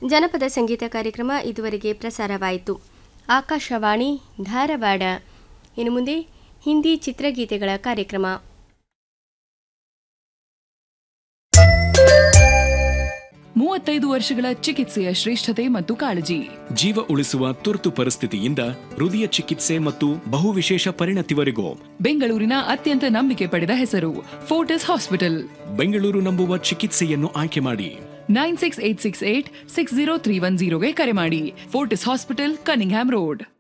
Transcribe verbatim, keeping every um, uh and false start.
ಜನಪದ ಸಂಗೀತ ಕಾರ್ಯಕ್ರಮ ಇದುವರೆಗೆ ಪ್ರಸಾರವಾಯಿತು. ಆಕಾಶವಾಣಿ ಧಾರವಾಡ. ಇನ್ನು ಮುಂದೆ ಹಿಂದಿ ಚಿತ್ರಗೀತೆಗಳ ಕಾರ್ಯಕ್ರಮ. ಮೂವತ್ತೈದು ವರ್ಷಗಳ ಚಿಕಿತ್ಸೆಯ ಶ್ರೇಷ್ಠತೆ ಮತ್ತು ಕಾಳಜಿ. ಜೀವ ಉಳಿಸುವ ತುರ್ತು ಪರಿಸ್ಥಿತಿಯಿಂದ ಹೃದಯ ಚಿಕಿತ್ಸೆ ಮತ್ತು ಬಹುವಿಶೇಷ ಪರಿಣತಿವರೆಗೂ ಬೆಂಗಳೂರಿನ ಅತ್ಯಂತ ನಂಬಿಕೆ ಪಡೆದ ಹೆಸರು ಫೋರ್ಟಿಸ್ ಹಾಸ್ಪಿಟಲ್. ಬೆಂಗಳೂರು ನಂಬುವ ಚಿಕಿತ್ಸೆಯನ್ನು ಆಯ್ಕೆ ಮಾಡಿ. Nine six eight six eight six zero three one ಜೀರೋಗೆ ಕರೆ ಮಾಡಿ. Fortis hospital, Cunningham road.